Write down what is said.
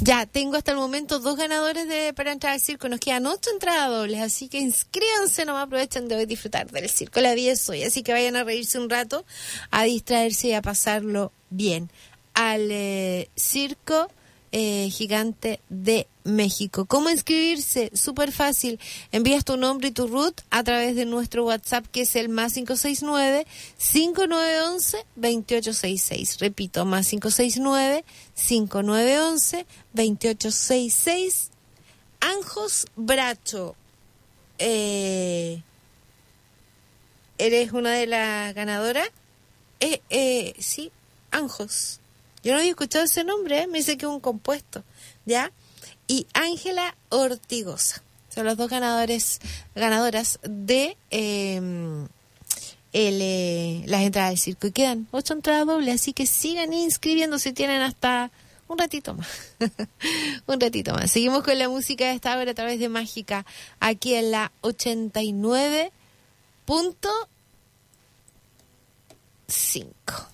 Ya, tengo hasta el momento 2 ganadores para entrar al circo. Nos quedan 8 entradas dobles, así que inscríbanse, no me aprovechen de hoy disfrutar del circo. La vida es hoy, así que vayan a reírse un rato, a distraerse y a pasarlo bien. Al circo gigante de México. ¿Cómo inscribirse? Súper fácil. Envías tu nombre y tu root a través de nuestro WhatsApp, que es el más 569-5911-2866. Repito, más 569-5911-2866. Anjos Bracho. ¿Eres una de las ganadoras? Sí, Anjos. Yo no había escuchado ese nombre, me dice que es un compuesto, ¿ya? Y Ángela Ortigosa. Son los 2 ganadoras de las entradas del circo. Y quedan 8 entradas dobles, así que sigan inscribiéndose, tienen hasta un ratito más. Un ratito más. Seguimos con la música de esta hora a través de Mágica, aquí en la 89.5.